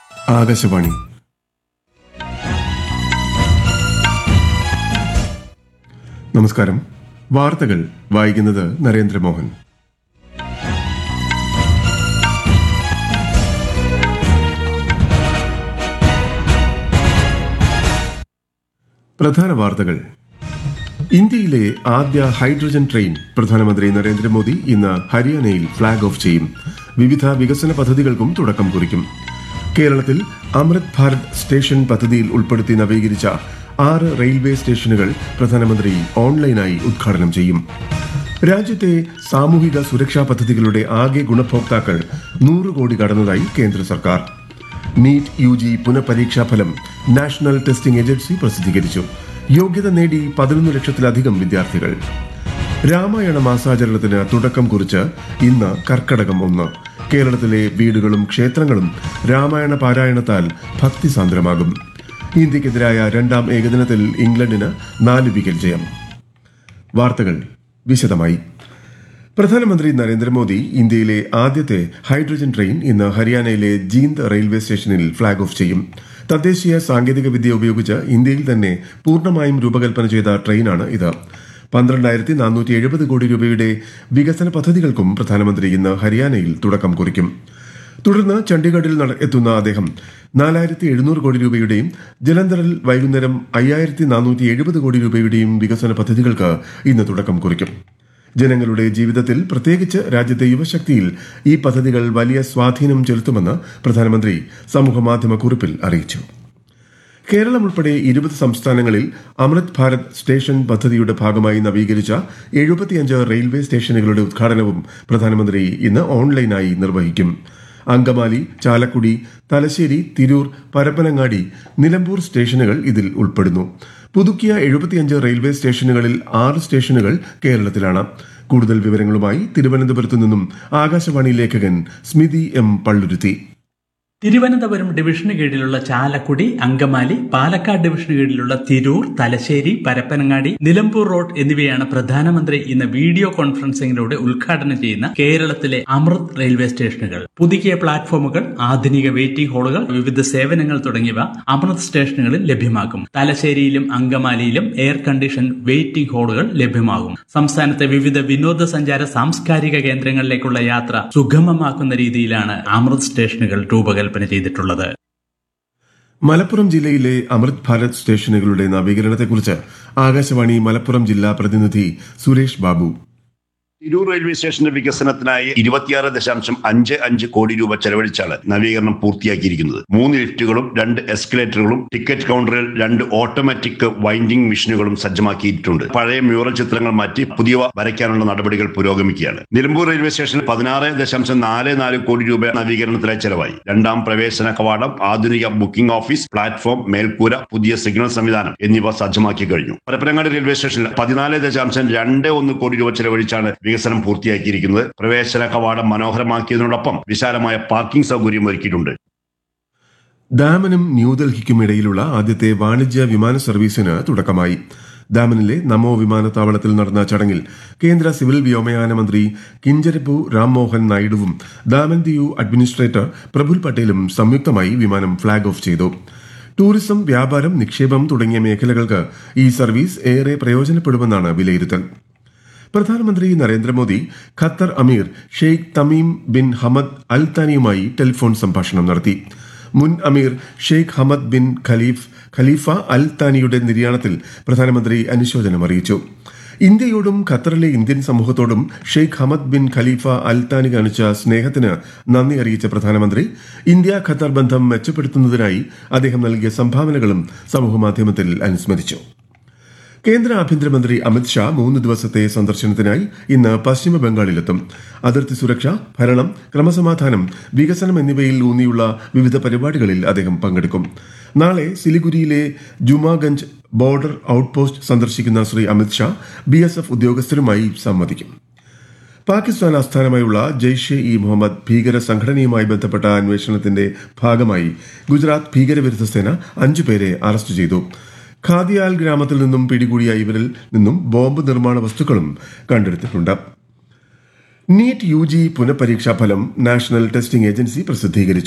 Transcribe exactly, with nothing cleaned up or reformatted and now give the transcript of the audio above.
ആകാശവാണി. നമസ്കാരം. വാർത്തകൾ വായിക്കുന്നത് നരേന്ദ്രമോഹൻ. പ്രധാന വാർത്തകൾ. ഇന്ത്യയിലെ ആദ്യ ഹൈഡ്രജൻ ട്രെയിൻ പ്രധാനമന്ത്രി നരേന്ദ്രമോദി ഇന്ന് ഹരിയാനയിൽ ഫ്ളാഗ് ഓഫ് ചെയ്യും. വിവിധ വികസന പദ്ധതികൾക്കും തുടക്കം കുറിക്കും. കേരളത്തിൽ അമൃത് ഭാരത് സ്റ്റേഷൻ പദ്ധതിയിൽ ഉൾപ്പെടുത്തി നവീകരിച്ച ആറ് റെയിൽവേ സ്റ്റേഷനുകൾ പ്രധാനമന്ത്രി ഓൺലൈനായി ഉദ്ഘാടനം ചെയ്യും. രാജ്യത്തെ സാമൂഹിക സുരക്ഷാ പദ്ധതികളുടെ ആകെ ഗുണഭോക്താക്കൾ നൂറ് കോടി കടന്നതായി കേന്ദ്ര സർക്കാർ. നീറ്റ് യു ജി പുനഃപരീക്ഷാ ഫലം നാഷണൽ ടെസ്റ്റിംഗ് ഏജൻസി പ്രസിദ്ധീകരിച്ചു. യോഗ്യത നേടി പതിനൊന്ന് ലക്ഷത്തിലധികം വിദ്യാർത്ഥികൾ. രാമായണ മാസാചരണത്തിന് തുടക്കം കുറിച്ച് ഇന്ന് കർക്കടകം ഒന്ന്. കേരളത്തിലെ വീടുകളും ക്ഷേത്രങ്ങളും രാമായണ പാരായണത്താൽ ഭക്തിസാന്ദ്രമാകും. ഇന്ത്യക്കെതിരായ രണ്ടാം ഏകദിനത്തിൽ ഇംഗ്ലണ്ടിന് നാല് വിക്കറ്റ് ജയം. വാർത്തകൾ വിശദമായി. പ്രധാനമന്ത്രി നരേന്ദ്രമോദി ഇന്ത്യയിലെ ആദ്യത്തെ ഹൈഡ്രജൻ ട്രെയിൻ ഇന്ന് ഹരിയാനയിലെ ജീന്ദ് റെയിൽവേ സ്റ്റേഷനിൽ ഫ്ളാഗ് ഓഫ് ചെയ്യും. തദ്ദേശീയ സാങ്കേതിക വിദ്യ ഉപയോഗിച്ച് ഇന്ത്യയിൽ തന്നെ പൂർണ്ണമായും രൂപകൽപ്പന ചെയ്ത ട്രെയിനാണ് ഇത്. പന്ത്രണ്ടായിരത്തി നാനൂറ്റി എഴുപത് കോടി രൂപയുടെ വികസന പദ്ധതികൾക്കും പ്രധാനമന്ത്രി ഇന്ന് ഹരിയാനയിൽ തുടക്കം കുറിക്കും. തുടർന്ന് ചണ്ഡീഗഡിൽ എത്തുന്ന അദ്ദേഹം നാലായിരത്തി എഴുന്നൂറ് കോടി രൂപയുടെയും ജലന്ധറിൽ വൈകുന്നേരം അയ്യായിരത്തി നാനൂറ്റി എഴുപത് കോടി രൂപയുടെയും വികസന പദ്ധതികൾക്ക് ഇന്ന് തുടക്കം കുറിക്കും. ജനങ്ങളുടെ ജീവിതത്തിൽ, പ്രത്യേകിച്ച് രാജ്യത്തെ യുവശക്തിയിൽ ഈ പദ്ധതികൾ വലിയ സ്വാധീനം ചെലുത്തുമെന്ന് പ്രധാനമന്ത്രി സമൂഹമാധ്യമ കുറിപ്പിൽ അറിയിച്ചു. കേരളം ഉൾപ്പെടെ ഇരുപത് സംസ്ഥാനങ്ങളിൽ അമൃത് ഭാരത് സ്റ്റേഷൻ പദ്ധതിയുടെ ഭാഗമായി നവീകരിച്ച എഴുപത്തിയഞ്ച് റെയിൽവേ സ്റ്റേഷനുകളുടെ ഉദ്ഘാടനവും പ്രധാനമന്ത്രി ഇന്ന് ഓൺലൈനായി നിർവഹിക്കും. അങ്കമാലി, ചാലക്കുടി, തലശ്ശേരി, തിരൂർ, പരപ്പനങ്ങാടി, നിലമ്പൂർ സ്റ്റേഷനുകൾ ഇതിൽ ഉൾപ്പെടുന്നു. പുതുക്കിയ എഴുപത്തിയഞ്ച് റെയിൽവേ സ്റ്റേഷനുകളിൽ ആറ് സ്റ്റേഷനുകൾ കേരളത്തിലാണ്. കൂടുതൽ വിവരങ്ങളുമായി തിരുവനന്തപുരത്തു നിന്നും ആകാശവാണി ലേഖകൻ സ്മിതി എം പള്ളുരുത്തി. തിരുവനന്തപുരം ഡിവിഷന് കീഴിലുള്ള ചാലക്കുടി, അങ്കമാലി, പാലക്കാട് ഡിവിഷന് കീഴിലുള്ള തിരൂർ, തലശ്ശേരി, പരപ്പനങ്ങാടി, നിലമ്പൂർ റോഡ് എന്നിവയാണ് പ്രധാനമന്ത്രി ഇന്ന് വീഡിയോ കോൺഫറൻസിംഗിലൂടെ ഉദ്ഘാടനം ചെയ്യുന്ന കേരളത്തിലെ അമൃത് റെയിൽവേ സ്റ്റേഷനുകൾ. പുതുക്കിയ പ്ലാറ്റ്ഫോമുകൾ, ആധുനിക വെയിറ്റിംഗ് ഹാളുകൾ, വിവിധ സേവനങ്ങൾ തുടങ്ങിയവ അമൃത് സ്റ്റേഷനുകളിൽ ലഭ്യമാക്കും. തലശ്ശേരിയിലും അങ്കമാലിയിലും എയർ കണ്ടീഷൻ വെയിറ്റിംഗ് ഹാളുകൾ ലഭ്യമാകും. സംസ്ഥാനത്തെ വിവിധ വിനോദസഞ്ചാര സാംസ്കാരിക കേന്ദ്രങ്ങളിലേക്കുള്ള യാത്ര സുഗമമാക്കുന്ന രീതിയിലാണ് അമൃത് സ്റ്റേഷനുകൾ രൂപകൽപ്പന ചെയ്തിട്ടുള്ളത്. മലപ്പുറം ജില്ലയിലെ അമൃത് ഭാരത് സ്റ്റേഷനുകളുടെ നവീകരണത്തെക്കുറിച്ച് ആകാശവാണി മലപ്പുറം ജില്ലാ പ്രതിനിധി സുരേഷ് ബാബു. തിരൂർ റെയിൽവേ സ്റ്റേഷന്റെ വികസനത്തിനായി ഇരുപത്തിയാറ് ദശാംശം അഞ്ച് അഞ്ച് കോടി രൂപ ചെലവഴിച്ചാണ് നവീകരണം പൂർത്തിയാക്കിയിരിക്കുന്നത്. മൂന്ന് ലിഫ്റ്റുകളും രണ്ട് എസ്കലേറ്ററുകളും ടിക്കറ്റ് കൗണ്ടറിൽ രണ്ട് ഓട്ടോമാറ്റിക് വൈൻഡിംഗ് മെഷീനുകളും സജ്ജമാക്കിയിട്ടുണ്ട്. പഴയ മ്യൂറൽ ചിത്രങ്ങൾ മാറ്റി പുതിയവ വരയ്ക്കാനുള്ള നടപടികൾ പുരോഗമിക്കുകയാണ്. നിലമ്പൂർ റെയിൽവേ സ്റ്റേഷനിൽ പതിനാറ് ദശാംശം നാല് നാല് കോടി രൂപ നവീകരണത്തിനായി ചെലവായി. രണ്ടാം പ്രവേശന കവാടം, ആധുനിക ബുക്കിംഗ് ഓഫീസ്, പ്ലാറ്റ്ഫോം, മേൽക്കൂര, പുതിയ സിഗ്നൽ സംവിധാനം എന്നിവ സജ്ജമാക്കി കഴിഞ്ഞു. പരപ്പനങ്ങാടി റെയിൽവേ സ്റ്റേഷനിൽ പതിനാല് ദശാംശം രണ്ട് ഒന്ന് കോടി രൂപ ചെലവഴിച്ചാണ് വികസനം പൂർത്തിയാക്കിയിരിക്കുന്നത്. പ്രവേശന കവാടം മനോഹരമാക്കിയതിനോടൊപ്പം വിശാലമായ പാർക്കിംഗ് സൗകര്യം ഒരുക്കിയിട്ടുണ്ട്. ദാമനും ന്യൂഡൽഹിക്കും ഇടയിലുള്ള ആദ്യത്തെ വാണിജ്യ വിമാന സർവീസിന് തുടക്കമായി. ദാമനിലെ നമോ വിമാനത്താവളത്തിൽ നടന്ന ചടങ്ങിൽ കേന്ദ്ര സിവിൽ വ്യോമയാന മന്ത്രി കിഞ്ചരപ്പു രാംമോഹൻ നായിഡുവും ദാമൻ ദിയു അഡ്മിനിസ്ട്രേറ്റർ പ്രഫുൽ പട്ടേലും സംയുക്തമായി വിമാനം ഫ്ളാഗ് ഓഫ് ചെയ്തു. ടൂറിസം, വ്യാപാരം, നിക്ഷേപം തുടങ്ങിയ മേഖലകൾക്ക് ഈ സർവീസ് ഏറെ പ്രയോജനപ്പെടുമെന്നാണ് വിലയിരുത്തൽ. പ്രധാനമന്ത്രി നരേന്ദ്രമോദി ഖത്തർ അമീർ Sheikh Tamim bin Hamad Al താനിയുമായി telephone സംഭാഷണം നടത്തി. മുൻ അമീർ ഷെയ്ഖ് ഹമദ് ബിൻ ഖലീഫ് ഖലീഫ അൽ താനിയുടെ നിര്യാണത്തിൽ പ്രധാനമന്ത്രി അനുശോചനം അറിയിച്ചു. ഇന്ത്യയോടും ഖത്തറിലെ Indian സമൂഹത്തോടും Sheikh Hamad bin Khalifa അൽ താനി കാണിച്ച സ്നേഹത്തിന് നന്ദി അറിയിച്ച പ്രധാനമന്ത്രി ഇന്ത്യ ഖത്തർ ബന്ധം മെച്ചപ്പെടുത്തുന്നതിനായി അദ്ദേഹം നൽകിയ സംഭാവനകളും സമൂഹമാധ്യമത്തിൽ അനുസ്മരിച്ചു. കേന്ദ്ര ആഭ്യന്തരമന്ത്രി അമിത്ഷാ മൂന്ന് ദിവസത്തെ സന്ദർശനത്തിനായി ഇന്ന് പശ്ചിമ ബംഗാളിലെത്തും. അതിർത്തി സുരക്ഷ, ഭരണം, ക്രമസമാധാനം, വികസനം എന്നിവയിൽ ഊന്നിയുള്ള വിവിധ പരിപാടികളിൽ അദ്ദേഹം പങ്കെടുക്കും. നാളെ സിലിഗുരിയിലെ ജുമാഗഞ്ച് ബോർഡർ ഔട്ട്പോസ്റ്റ് സന്ദർശിക്കുന്ന Shri Amit Shah B S F ഉദ്യോഗസ്ഥരുമായി സംവദിക്കും. പാകിസ്ഥാൻ ആസ്ഥാനമായുള്ള ജെയ്ഷെ ഇ മുഹമ്മദ് ഭീകര സംഘടനയുമായി ബന്ധപ്പെട്ട അന്വേഷണത്തിന്റെ ഭാഗമായി ഗുജറാത്ത് ഭീകരവിരുദ്ധ സേന അഞ്ചുപേരെ അറസ്റ്റ് ചെയ്തു. ഖാദിയാൽ ഗ്രാമത്തിൽ നിന്നും പിടികൂടിയ ഇവരിൽ നിന്നും ബോംബ് നിർമ്മാണ വസ്തുക്കളും കണ്ടെടുത്തിട്ടുണ്ട്. നീറ്റ് യു ജി പുനഃപരീക്ഷാ ഫലം നാഷണൽ ടെസ്റ്റിംഗ് ഏജൻസി പ്രസിദ്ധീകരിച്ചു.